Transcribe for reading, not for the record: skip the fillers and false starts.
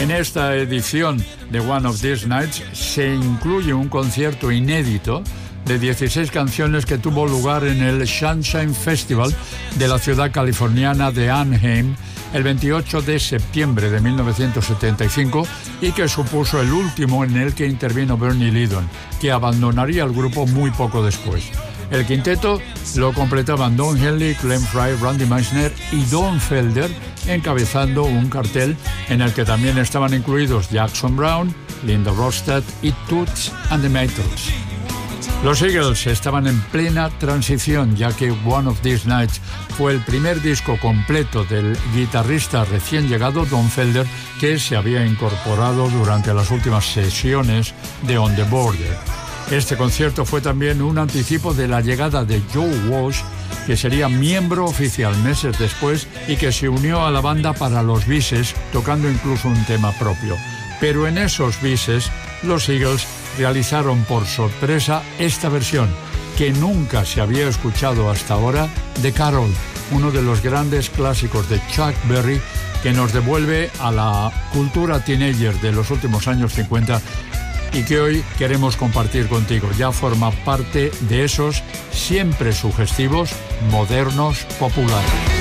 En esta edición de One of These Nights se incluye un concierto inédito de 16 canciones que tuvo lugar en el Sunshine Festival de la ciudad californiana de Anaheim el 28 de septiembre de 1975 y que supuso el último en el que intervino Bernie Leadon, que abandonaría el grupo muy poco después. El quinteto lo completaban Don Henley, Glenn Frey, Randy Meisner y Don Felder, encabezando un cartel en el que también estaban incluidos Jackson Browne, Linda Ronstadt y Toots and the Maytals. Los Eagles estaban en plena transición, ya que One of These Nights fue el primer disco completo del guitarrista recién llegado Don Felder, que se había incorporado durante las últimas sesiones de On the Border. Este concierto fue también un anticipo de la llegada de Joe Walsh, que sería miembro oficial meses después y que se unió a la banda para los bises, tocando incluso un tema propio. Pero en esos bises, los Eagles realizaron por sorpresa esta versión, que nunca se había escuchado hasta ahora, de Carol, uno de los grandes clásicos de Chuck Berry, que nos devuelve a la cultura teenager de los últimos años 50 y que hoy queremos compartir contigo. Ya forma parte de esos siempre sugestivos, modernos, populares.